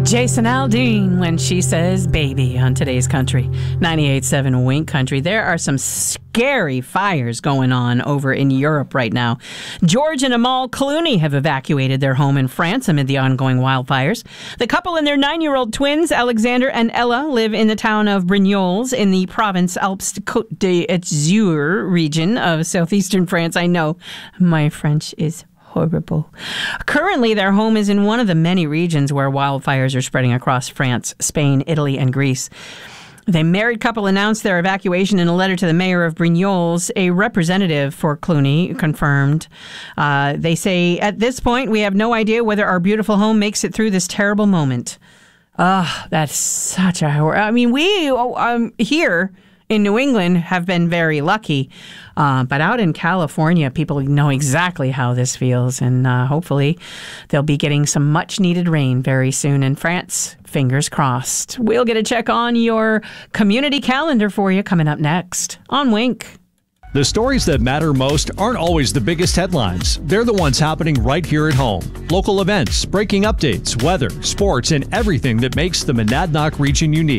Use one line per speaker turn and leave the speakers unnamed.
Jason Aldean when she says baby on today's Country. 98.7 Wink Country. There are some scary fires going on over in Europe right now. George and Amal Clooney have evacuated their home in France amid the ongoing wildfires. The couple and their 9-year-old twins, Alexander and Ella, live in the town of Brignoles in the province Alpes-Côte d'Azur region of southeastern France. I know my French is horrible. Currently, their home is in one of the many regions where wildfires are spreading across France, Spain, Italy, and Greece. The married couple announced their evacuation in a letter to the mayor of Brignoles. A representative for Clooney confirmed. They say, at this point, we have no idea whether our beautiful home makes it through this terrible moment. That's such a horror. I mean, we here in New England have been very lucky. But out in California, people know exactly how this feels. And hopefully they'll be getting some much needed rain very soon in France. Fingers crossed. We'll get a check on your community calendar for you coming up next on Wink.
The stories that matter most aren't always the biggest headlines. They're the ones happening right here at home. Local events, breaking updates, weather, sports, and everything that makes the Monadnock region unique.